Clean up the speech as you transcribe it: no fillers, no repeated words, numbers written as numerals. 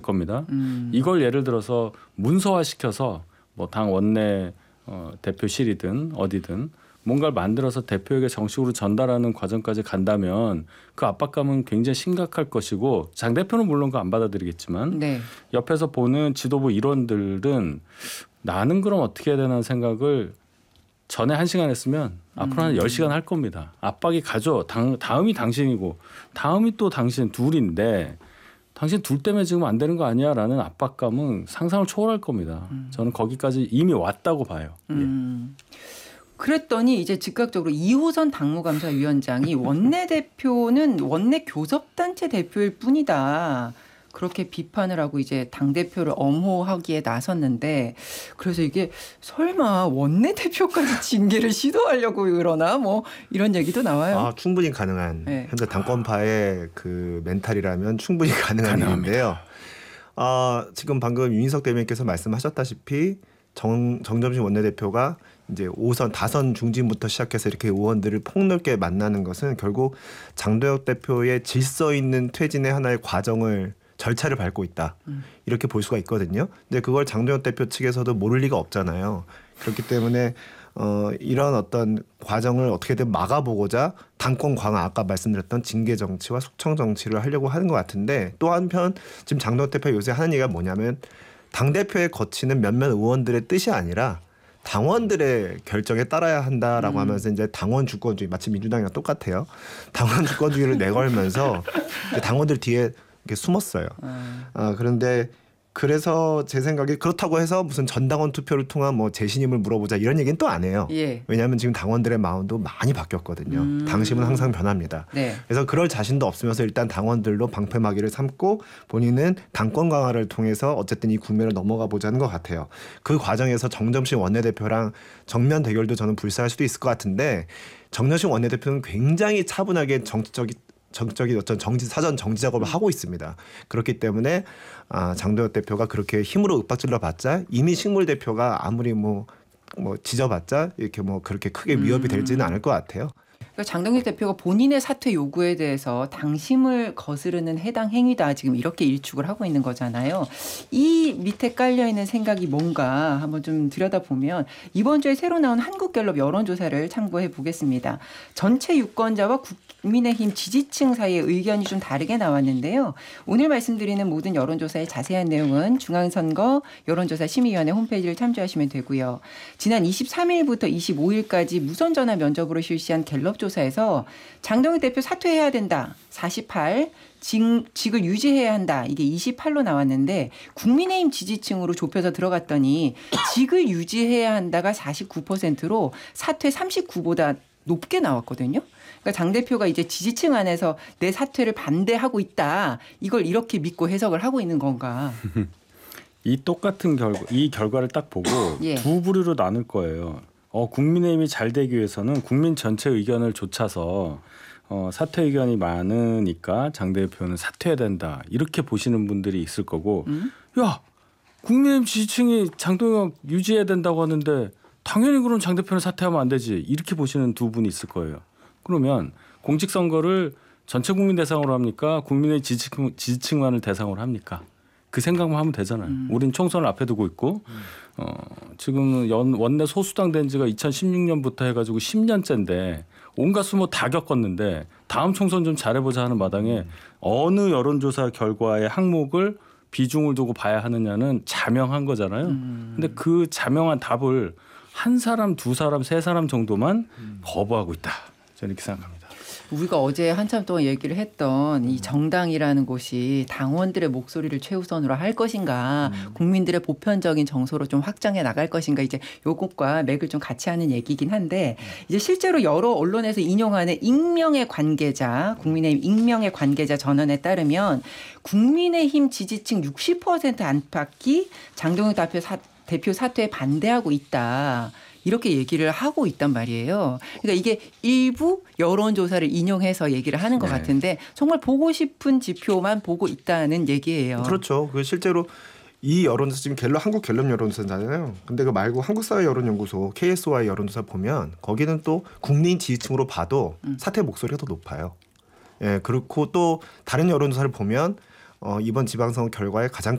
겁니다. 이걸 예를 들어서 문서화시켜서 뭐 당 원내 대표실이든 어디든 뭔가를 만들어서 대표에게 정식으로 전달하는 과정까지 간다면 그 압박감은 굉장히 심각할 것이고 장 대표는 물론 그거 안 받아들이겠지만 네. 옆에서 보는 지도부 일원들은 나는 그럼 어떻게 해야 되나 생각을 전에 1시간 했으면 앞으로 한 10시간 할 겁니다. 압박이 가죠. 다음이 당신이고 다음이 또 당신 둘인데 당신 둘 때문에 지금 안 되는 거 아니야 라는 압박감은 상상을 초월할 겁니다. 저는 거기까지 이미 왔다고 봐요. 예. 그랬더니 이제 즉각적으로 이호선 당무감사위원장이 원내대표는 원내 교섭단체 대표일 뿐이다. 그렇게 비판을 하고 이제 당대표를 엄호하기에 나섰는데 그래서 이게 설마 원내대표까지 징계를 시도하려고 그러나 뭐 이런 얘기도 나와요. 충분히 가능한 네. 현재 당권파의 그 멘탈이라면 충분히 가능한 일인데요. 지금 방금 윤희석 대변인께서 말씀하셨다시피 정점식 원내대표가 이제 5선, 다선 중진부터 시작해서 이렇게 의원들을 폭넓게 만나는 것은 결국 장도혁 대표의 질서 있는 퇴진의 하나의 절차를 밟고 있다. 이렇게 볼 수가 있거든요. 근데 그걸 장도혁 대표 측에서도 모를 리가 없잖아요. 그렇기 때문에 이런 어떤 과정을 어떻게든 막아보고자 당권 강화, 아까 말씀드렸던 징계 정치와 숙청 정치를 하려고 하는 것 같은데 또 한편 지금 장도혁 대표 요새 하는 얘기가 뭐냐면 당대표에 거치는 몇몇 의원들의 뜻이 아니라 당원들의 결정에 따라야 한다라고 하면서 이제 당원 주권주의, 마치 민주당이랑 똑같아요. 당원 주권주의를 내걸면서 당원들 뒤에 이렇게 숨었어요. 그런데 그래서 제 생각에 그렇다고 해서 무슨 전당원 투표를 통한 뭐 재신임을 물어보자 이런 얘기는 또 안 해요. 예. 왜냐하면 지금 당원들의 마음도 많이 바뀌었거든요. 당심은 항상 변합니다. 네. 그래서 그럴 자신도 없으면서 일단 당원들로 방패막이를 삼고 본인은 당권 강화를 통해서 어쨌든 이 국면을 넘어가 보자는 것 같아요. 그 과정에서 정점식 원내대표랑 정면 대결도 저는 불사할 수도 있을 것 같은데 정점식 원내대표는 굉장히 차분하게 정적인 어떤 사전 정지 작업을 하고 있습니다. 그렇기 때문에 장도혁 대표가 그렇게 힘으로 윽박질러 봤자 이미 식물 대표가 아무리 뭐 지져봤자 이렇게 뭐 그렇게 크게 위협이 되지는 않을 것 같아요. 그러니까 장동혁 대표가 본인의 사퇴 요구에 대해서 당심을 거스르는 해당 행위다 지금 이렇게 일축을 하고 있는 거잖아요. 이 밑에 깔려 있는 생각이 뭔가 한번 좀 들여다보면 이번 주에 새로 나온 한국갤럽 여론조사를 참고해 보겠습니다. 전체 유권자와 국민의힘 지지층 사이의 의견이 좀 다르게 나왔는데요. 오늘 말씀드리는 모든 여론조사의 자세한 내용은 중앙선거 여론조사 심의위원회 홈페이지를 참조하시면 되고요. 지난 23일부터 25일까지 무선 전화 면접으로 실시한 갤럽 조사에서 장동혁 대표 사퇴해야 된다. 48, 직을 유지해야 한다. 이게 28로 나왔는데 국민의힘 지지층으로 좁혀서 들어갔더니 직을 유지해야 한다가 49%로 사퇴 39보다 높게 나왔거든요. 그러니까 장 대표가 이제 지지층 안에서 내 사퇴를 반대하고 있다. 이걸 이렇게 믿고 해석을 하고 있는 건가? 이 똑같은 이 결과를 딱 보고 예. 두 부류로 나눌 거예요. 국민의힘이 잘 되기 위해서는 국민 전체 의견을 좇아서 사퇴 의견이 많으니까 장 대표는 사퇴해야 된다. 이렇게 보시는 분들이 있을 거고 야 국민의힘 지지층이 장동혁 유지해야 된다고 하는데 당연히 그럼 장 대표는 사퇴하면 안 되지. 이렇게 보시는 두 분이 있을 거예요. 그러면 공직선거를 전체 국민 대상으로 합니까? 국민의 지지층만을 대상으로 합니까? 그 생각만 하면 되잖아요. 우린 총선을 앞에 두고 있고 지금 원내 소수당 된 지가 2016년부터 해가지고 10년째인데 온갖 수모 다 겪었는데 다음 총선 좀 잘해보자 하는 마당에 어느 여론조사 결과의 항목을 비중을 두고 봐야 하느냐는 자명한 거잖아요. 근데 그 자명한 답을 한 사람, 두 사람, 세 사람 정도만 거부하고 있다. 저는 이렇게 생각합니다. 우리가 어제 한참 동안 얘기를 했던 이 정당이라는 곳이 당원들의 목소리를 최우선으로 할 것인가 국민들의 보편적인 정서로 좀 확장해 나갈 것인가 이제 요것과 맥을 좀 같이 하는 얘기긴 한데 이제 실제로 여러 언론에서 인용하는 익명의 관계자 국민의힘 익명의 관계자 전언에 따르면 국민의힘 지지층 60% 안팎이 장동혁 대표 사퇴에 반대하고 있다. 이렇게 얘기를 하고 있단 말이에요. 그러니까 이게 일부 여론조사를 인용해서 얘기를 하는 것 같은데 정말 보고 싶은 지표만 보고 있다는 얘기예요. 그렇죠. 그 실제로 이 여론조사 지금 한국 갤럽 여론조사잖아요. 근데 그 말고 한국사회여론연구소 KSY 여론조사 보면 거기는 또 국민 지지층으로 봐도 사퇴 목소리가 더 높아요. 예, 그렇고 또 다른 여론조사를 보면 이번 지방선거 결과에 가장